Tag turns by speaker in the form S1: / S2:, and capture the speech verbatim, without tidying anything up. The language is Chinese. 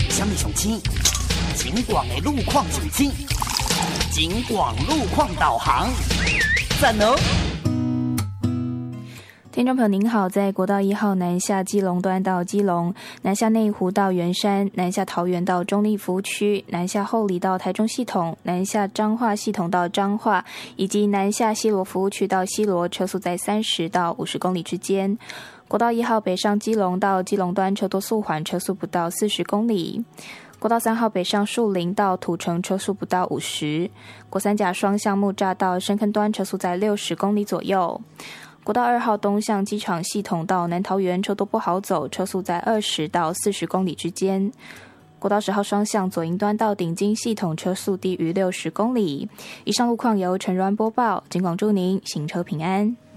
S1: 什么上青？警广的路况上青，警广路况导航，赞哦！
S2: 听众朋友您好，在国道一号南下基隆端到基隆，南下内湖到圆山，南下桃园到中立服务区，南下后里到台中系统，南下彰化系统到彰化，以及南下西螺服务区到西螺，车速在三十到五十公里之间。国道一号北上基隆到基隆端车多速缓，车速不到四十公里。国道三号北上树林到土城车速不到五十。国三甲双向木栅到深坑端车速在六十公里左右。国道二号东向机场系统到南桃园车多不好走，车速在二十到四十公里之间。国道十号双向左营端到顶金系统车速低于六十公里。以上路况由陈如安播报，警广祝您行车平安。